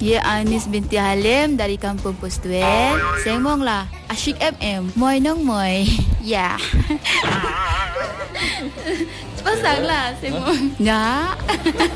Ya Anis binti Halim dari Kampung Postuel. Sengmong lah Asyik FM. Moi nong moi. Ya. Pasang lah Sengmong. Ya.